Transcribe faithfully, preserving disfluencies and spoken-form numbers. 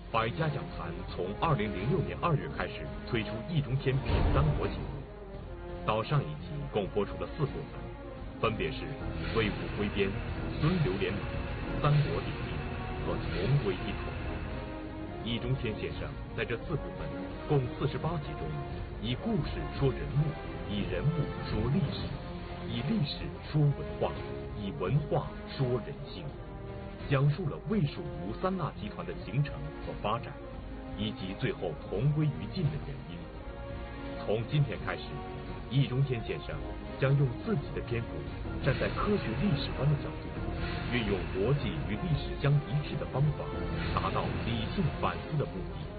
百家讲坛从二零零六年二月开始推出易中天品三国节目，到上一集共播出了四部分，分别是《魏武归边》、《孙刘联盟》、《三国鼎立》和《同归一统》。易中天先生在这四部分共四十八集中，以故事说人物，以人物说历史，以历史说文化，以文化说人性，讲述了魏蜀吴三大集团的形成和发展，以及最后同归于尽的原因。从今天开始，易中天先生将用自己的篇幅，站在科学历史观的角度，运用逻辑与历史相一致的方法，达到理性反思的目的。